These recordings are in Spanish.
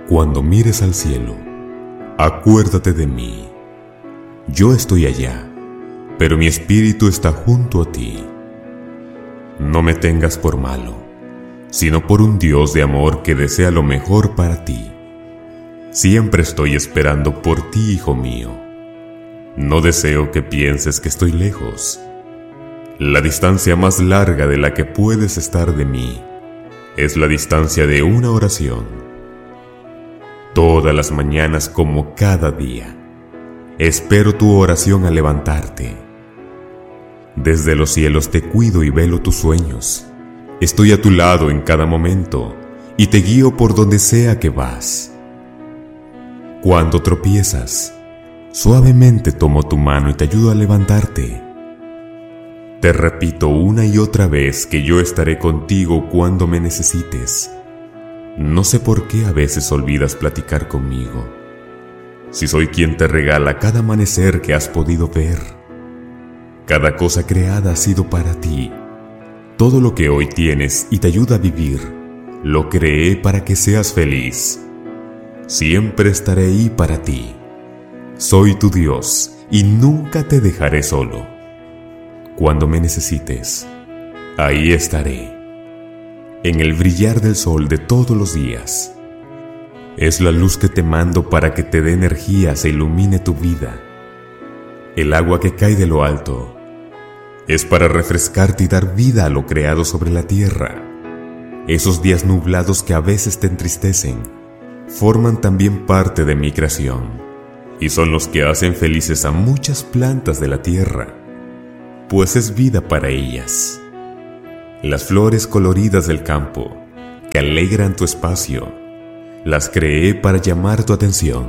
Cuando mires al cielo, acuérdate de mí. Yo estoy allá, pero mi espíritu está junto a ti. No me tengas por malo, sino por un Dios de amor que desea lo mejor para ti. Siempre estoy esperando por ti, hijo mío. No deseo que pienses que estoy lejos. La distancia más larga de la que puedes estar de mí es la distancia de una oración. Todas las mañanas, como cada día, espero tu oración al levantarte. Desde los cielos te cuido y velo tus sueños. Estoy a tu lado en cada momento y te guío por donde sea que vas. Cuando tropiezas, suavemente tomo tu mano y te ayudo a levantarte. Te repito una y otra vez que yo estaré contigo cuando me necesites. No sé por qué a veces olvidas platicar conmigo. Si soy quien te regala cada amanecer que has podido ver. Cada cosa creada ha sido para ti. Todo lo que hoy tienes y te ayuda a vivir, lo creé para que seas feliz. Siempre estaré ahí para ti. Soy tu Dios y nunca te dejaré solo. Cuando me necesites, ahí estaré. En el brillar del sol de todos los días. Es la luz que te mando para que te dé energías e ilumine tu vida. El agua que cae de lo alto es para refrescarte y dar vida a lo creado sobre la tierra. Esos días nublados que a veces te entristecen forman también parte de mi creación y son los que hacen felices a muchas plantas de la tierra, pues es vida para ellas. Las flores coloridas del campo que alegran tu espacio, las creé para llamar tu atención.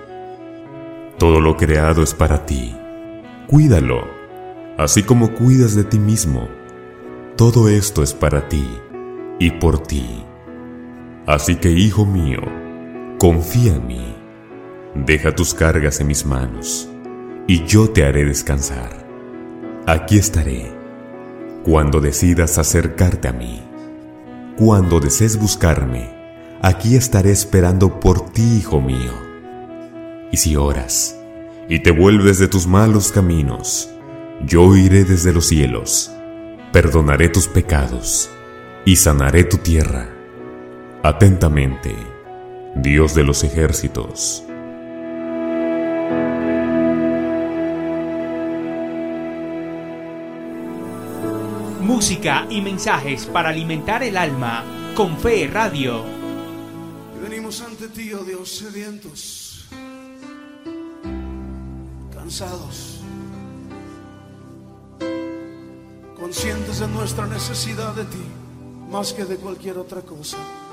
Todo lo creado es para ti. Cuídalo, así como cuidas de ti mismo. Todo esto es para ti y por ti. Así que, hijo mío, confía en mí. Deja tus cargas en mis manos y yo te haré descansar. Aquí estaré cuando decidas acercarte a mí. Cuando desees buscarme, aquí estaré esperando por ti, hijo mío. Y si oras y te vuelves de tus malos caminos, yo iré desde los cielos, perdonaré tus pecados y sanaré tu tierra. Atentamente, Dios de los ejércitos. Música y mensajes para alimentar el alma con Fe Radio. Venimos ante ti, oh Dios, sedientos, cansados, conscientes de nuestra necesidad de ti, más que de cualquier otra cosa.